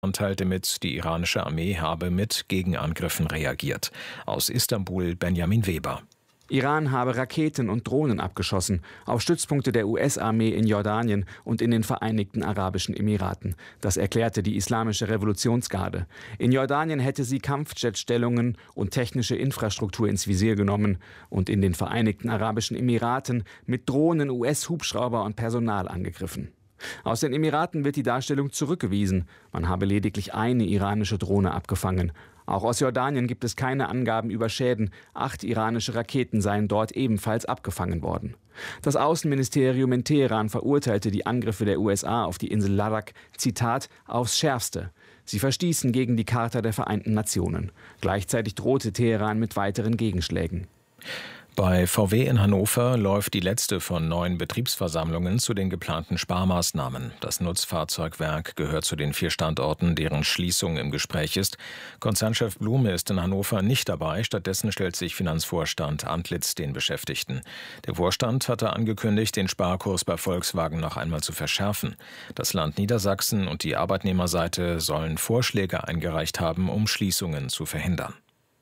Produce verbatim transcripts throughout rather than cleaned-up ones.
und teilte mit, die iranische Armee habe mit Gegenangriffen reagiert. Aus Istanbul Benjamin Weber. Iran habe Raketen und Drohnen abgeschossen auf Stützpunkte der U S-Armee in Jordanien und in den Vereinigten Arabischen Emiraten. Das erklärte die Islamische Revolutionsgarde. In Jordanien hätte sie Kampfjetstellungen und technische Infrastruktur ins Visier genommen und in den Vereinigten Arabischen Emiraten mit Drohnen U S-Hubschrauber und Personal angegriffen. Aus den Emiraten wird die Darstellung zurückgewiesen. Man habe lediglich eine iranische Drohne abgefangen. Auch aus Jordanien gibt es keine Angaben über Schäden. Acht iranische Raketen seien dort ebenfalls abgefangen worden. Das Außenministerium in Teheran verurteilte die Angriffe der U S A auf die Insel Larak, Zitat, aufs Schärfste. Sie verstießen gegen die Charta der Vereinten Nationen. Gleichzeitig drohte Teheran mit weiteren Gegenschlägen. Bei V W in Hannover läuft die letzte von neun Betriebsversammlungen zu den geplanten Sparmaßnahmen. Das Nutzfahrzeugwerk gehört zu den vier Standorten, deren Schließung im Gespräch ist. Konzernchef Blume ist in Hannover nicht dabei. Stattdessen stellt sich Finanzvorstand Antlitz den Beschäftigten. Der Vorstand hatte angekündigt, den Sparkurs bei Volkswagen noch einmal zu verschärfen. Das Land Niedersachsen und die Arbeitnehmerseite sollen Vorschläge eingereicht haben, um Schließungen zu verhindern.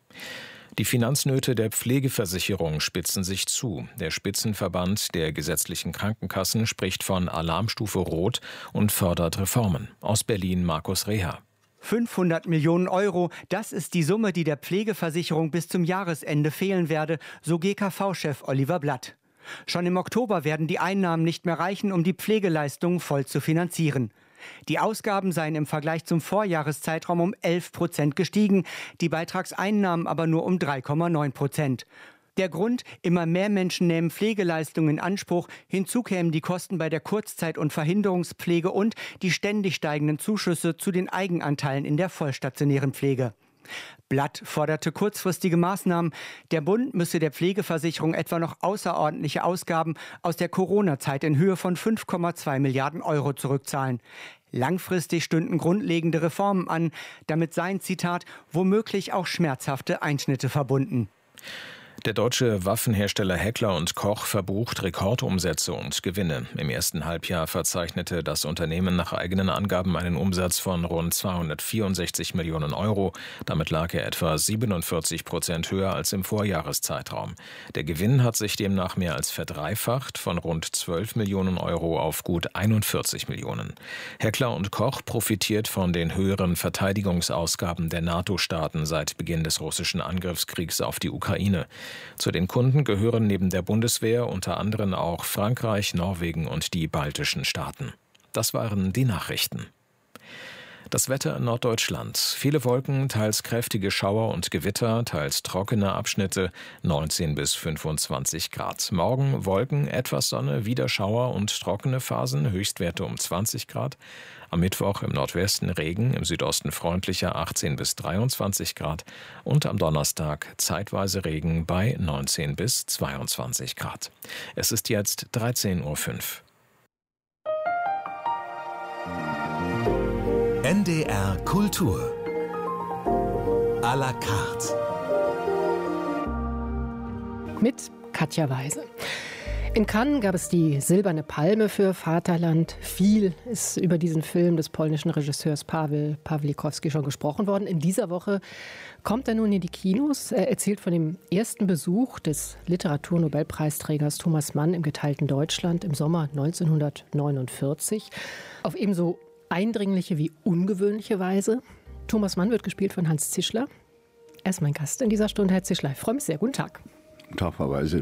Die Finanznöte der Pflegeversicherung spitzen sich zu. Der Spitzenverband der gesetzlichen Krankenkassen spricht von Alarmstufe Rot und fordert Reformen. Aus Berlin Markus Reher. fünfhundert Millionen Euro, das ist die Summe, die der Pflegeversicherung bis zum Jahresende fehlen werde, so G K V-Chef Oliver Blatt. Schon im Oktober werden die Einnahmen nicht mehr reichen, um die Pflegeleistungen voll zu finanzieren. Die Ausgaben seien im Vergleich zum Vorjahreszeitraum um elf Prozent gestiegen, die Beitragseinnahmen aber nur um drei Komma neun Prozent. Der Grund: immer mehr Menschen nehmen Pflegeleistungen in Anspruch. Hinzu kämen die Kosten bei der Kurzzeit- und Verhinderungspflege und die ständig steigenden Zuschüsse zu den Eigenanteilen in der vollstationären Pflege. Blatt forderte kurzfristige Maßnahmen. Der Bund müsse der Pflegeversicherung etwa noch außerordentliche Ausgaben aus der Corona-Zeit in Höhe von fünf Komma zwei Milliarden Euro zurückzahlen. Langfristig stünden grundlegende Reformen an. Damit seien, Zitat, womöglich auch schmerzhafte Einschnitte verbunden. Der deutsche Waffenhersteller Heckler und Koch verbucht Rekordumsätze und Gewinne. Im ersten Halbjahr verzeichnete das Unternehmen nach eigenen Angaben einen Umsatz von rund zweihundertvierundsechzig Millionen Euro. Damit lag er etwa siebenundvierzig Prozent höher als im Vorjahreszeitraum. Der Gewinn hat sich demnach mehr als verdreifacht, von rund zwölf Millionen Euro auf gut einundvierzig Millionen. Heckler und Koch profitiert von den höheren Verteidigungsausgaben der NATO-Staaten seit Beginn des russischen Angriffskriegs auf die Ukraine. Zu den Kunden gehören neben der Bundeswehr unter anderem auch Frankreich, Norwegen und die baltischen Staaten. Das waren die Nachrichten. Das Wetter in Norddeutschland. Viele Wolken, teils kräftige Schauer und Gewitter, teils trockene Abschnitte, neunzehn bis fünfundzwanzig Grad. Morgen Wolken, etwas Sonne, wieder Schauer und trockene Phasen, Höchstwerte um zwanzig Grad. Am Mittwoch im Nordwesten Regen, im Südosten freundlicher achtzehn bis dreiundzwanzig Grad. Und am Donnerstag zeitweise Regen bei neunzehn bis zweiundzwanzig Grad. Es ist jetzt dreizehn Uhr fünf. N D R Kultur à la carte mit Katja Weise. In Cannes gab es die Silberne Palme für Vaterland. Viel ist über diesen Film des polnischen Regisseurs Paweł Pawlikowski schon gesprochen worden. In dieser Woche kommt er nun in die Kinos. Er erzählt von dem ersten Besuch des Literaturnobelpreisträgers Thomas Mann im geteilten Deutschland im Sommer neunzehnhundertneunundvierzig. Auf ebenso eindringliche wie ungewöhnliche Weise. Thomas Mann wird gespielt von Hans Zischler. Er ist mein Gast in dieser Stunde, Herr Zischler. Ich freue mich sehr. Guten Tag. Guten Tag, Frau Weise.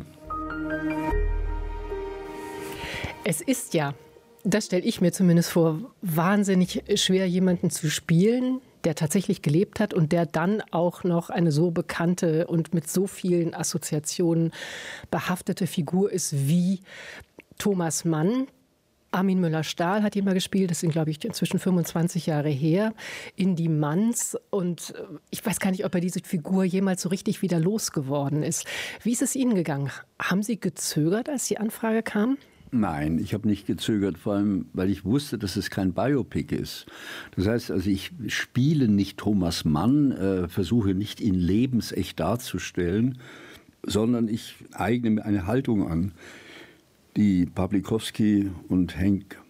Es ist ja, das stelle ich mir zumindest vor, wahnsinnig schwer, jemanden zu spielen, der tatsächlich gelebt hat und der dann auch noch eine so bekannte und mit so vielen Assoziationen behaftete Figur ist wie Thomas Mann. Armin Müller-Stahl hat ihn mal gespielt, das sind, glaube ich, inzwischen fünfundzwanzig Jahre her, in Die Manns. Und ich weiß gar nicht, ob er diese Figur jemals so richtig wieder losgeworden ist. Wie ist es Ihnen gegangen? Haben Sie gezögert, als die Anfrage kam? Nein, ich habe nicht gezögert, vor allem, weil ich wusste, dass es kein Biopic ist. Das heißt, also ich spiele nicht Thomas Mann, äh, versuche nicht ihn lebensecht darzustellen, sondern ich eigne mir eine Haltung an, die Pawlikowski und Henk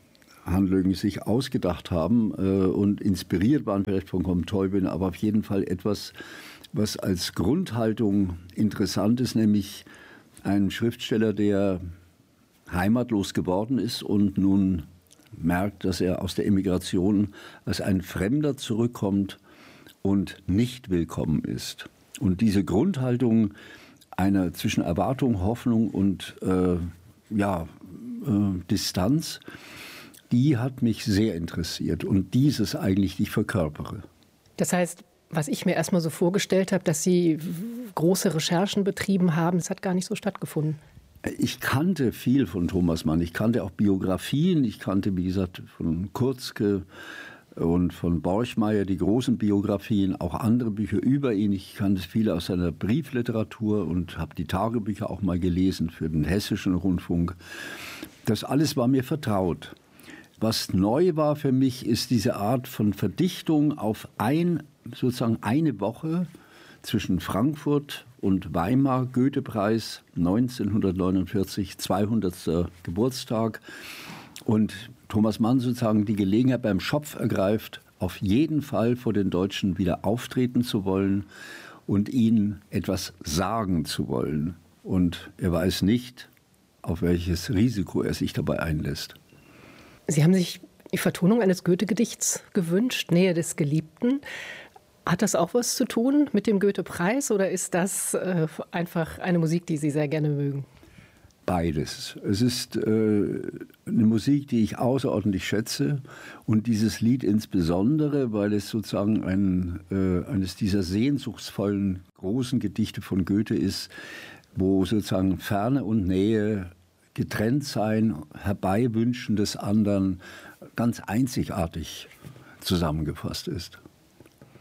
Handlungen sich ausgedacht haben äh, und inspiriert waren vielleicht von Combe-Teubin, aber auf jeden Fall etwas, was als Grundhaltung interessant ist, nämlich ein Schriftsteller, der heimatlos geworden ist und nun merkt, dass er aus der Emigration als ein Fremder zurückkommt und nicht willkommen ist. Und diese Grundhaltung einer zwischen Erwartung, Hoffnung und äh, ja, äh, Distanz, die hat mich sehr interessiert und dieses eigentlich, die ich verkörpere. Das heißt, was ich mir erstmal so vorgestellt habe, dass Sie große Recherchen betrieben haben, das hat gar nicht so stattgefunden. Ich kannte viel von Thomas Mann. Ich kannte auch Biografien. Ich kannte, wie gesagt, von Kurzke und von Borchmeier die großen Biografien, auch andere Bücher über ihn. Ich kannte viele aus seiner Briefliteratur und habe die Tagebücher auch mal gelesen für den Hessischen Rundfunk. Das alles war mir vertraut. Was neu war für mich, ist diese Art von Verdichtung auf ein, sozusagen eine Woche zwischen Frankfurt und Weimar, Goethe-Preis neunzehnhundertneunundvierzig, zweihundertster Geburtstag. Und Thomas Mann sozusagen die Gelegenheit beim Schopf ergreift, auf jeden Fall vor den Deutschen wieder auftreten zu wollen und ihnen etwas sagen zu wollen. Und er weiß nicht, auf welches Risiko er sich dabei einlässt. Sie haben sich die Vertonung eines Goethe-Gedichts gewünscht, Nähe des Geliebten. Hat das auch was zu tun mit dem Goethe-Preis oder ist das äh, einfach eine Musik, die Sie sehr gerne mögen? Beides. Es ist äh, eine Musik, die ich außerordentlich schätze und dieses Lied insbesondere, weil es sozusagen ein, äh, eines dieser sehnsuchtsvollen großen Gedichte von Goethe ist, wo sozusagen Ferne und Nähe, getrennt sein, Herbeiwünschen des anderen ganz einzigartig zusammengefasst ist.